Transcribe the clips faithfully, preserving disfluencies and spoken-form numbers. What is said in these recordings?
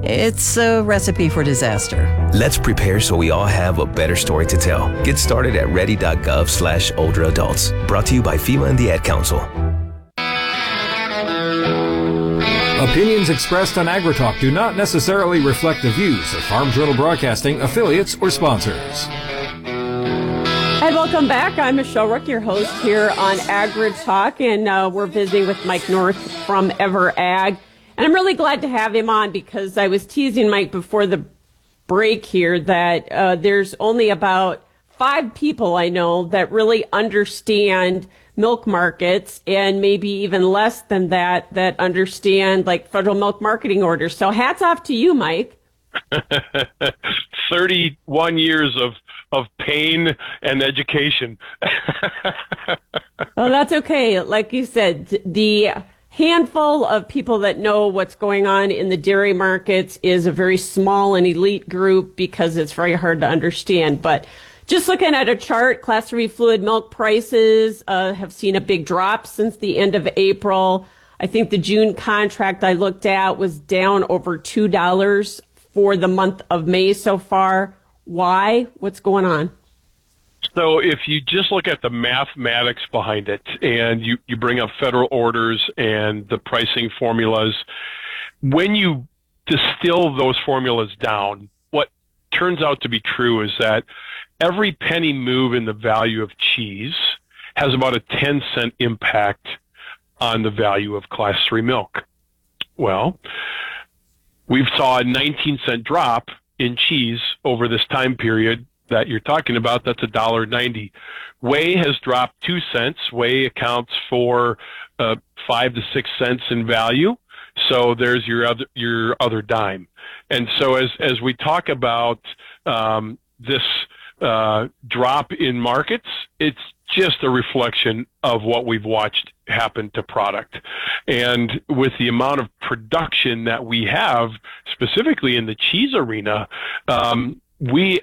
It's a recipe for disaster. Let's prepare so we all have a better story to tell. Get started at ready.gov slash older adults. Brought to you by FEMA and the Ad Council. Opinions expressed on AgriTalk do not necessarily reflect the views of Farm Journal Broadcasting, affiliates, or sponsors. And welcome back. I'm Michelle Rook, your host here on AgriTalk, and uh, we're visiting with Mike North from EverAg. And I'm really glad to have him on because I was teasing Mike before the break here that uh, there's only about five people I know that really understand milk markets, and maybe even less than that, that understand like federal milk marketing orders. So hats off to you, Mike. thirty-one years of, of pain and education. Well, that's okay. Like you said, the handful of people that know what's going on in the dairy markets is a very small and elite group because it's very hard to understand. But just looking at a chart, class three fluid milk prices uh, have seen a big drop since the end of April. I think the June contract I looked at was down over two dollars for the month of May so far. Why? What's going on? So if you just look at the mathematics behind it and you, you bring up federal orders and the pricing formulas, when you distill those formulas down, what turns out to be true is that every penny move in the value of cheese has about a ten cent impact on the value of class three milk. Well, we've saw a nineteen cent drop in cheese over this time period that you're talking about. That's a dollar ninety. Whey has dropped two cents. Whey accounts for uh, five to six cents in value. So there's your other your other dime. And so as as we talk about um, this uh, drop in markets, it's just a reflection of what we've watched happen to product. And with the amount of production that we have, specifically in the cheese arena, um, we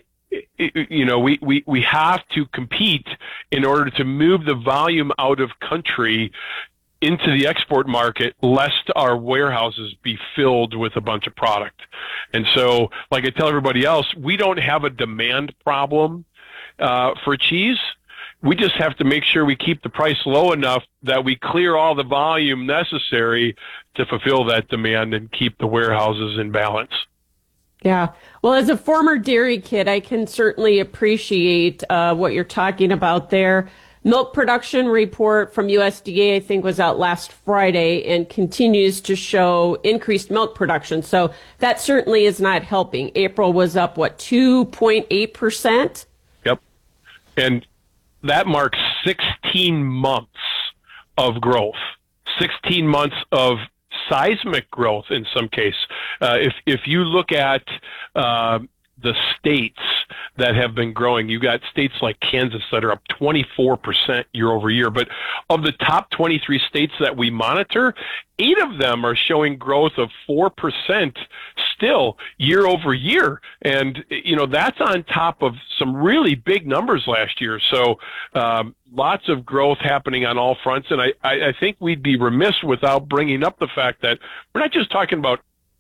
you know, we, we, we have to compete in order to move the volume out of country into the export market, lest our warehouses be filled with a bunch of product. And so, like I tell everybody else, we don't have a demand problem uh, for cheese. We just have to make sure we keep the price low enough that we clear all the volume necessary to fulfill that demand and keep the warehouses in balance. Yeah. Well, as a former dairy kid, I can certainly appreciate uh, what you're talking about there. Milk production report from U S D A, I think, was out last Friday and continues to show increased milk production. So that certainly is not helping. April was up, what, two point eight percent? Yep. And that marks sixteen months of growth, sixteen months of seismic growth in some case. Uh, if if you look at uh, the states that have been growing, you got states like Kansas that are up twenty-four percent year over year. But of the top twenty-three states that we monitor, eight of them are showing growth of four percent still year over year. And, you know, that's on top of some really big numbers last year. So um, lots of growth happening on all fronts. And I, I, I think we'd be remiss without bringing up the fact that we're not just talking about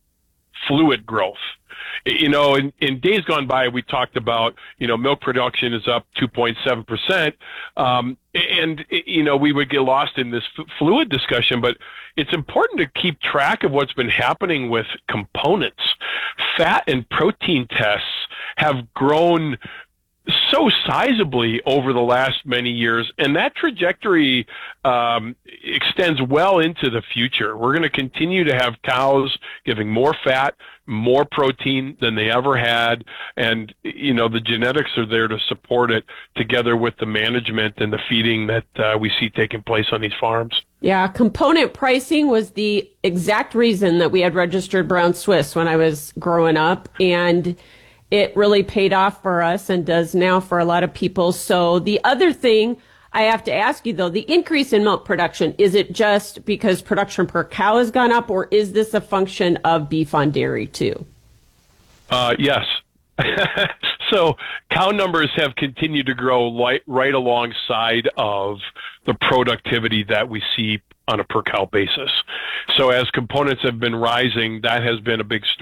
fluid growth. You know, in, in days gone by, we talked about, you know, milk production is up two point seven percent. Um, and, you know, we would get lost in this f- fluid discussion, but it's important to keep track of what's been happening with components. Fat and protein tests have grown so sizably over the last many years, and that trajectory um, extends well into the future. We're going to continue to have cows giving more fat, more protein than they ever had, and you know the genetics are there to support it, together with the management and the feeding that uh, we see taking place on these farms. Yeah, component pricing was the exact reason that we had registered brown Swiss when I was growing up, and it really paid off for us and does now for a lot of people. So the other thing I have to ask you, though, the increase in milk production, is it just because production per cow has gone up, or is this a function of beef on dairy too? Uh, yes. So cow numbers have continued to grow right, right alongside of the productivity that we see on a per cow basis. So as components have been rising, that has been a big story.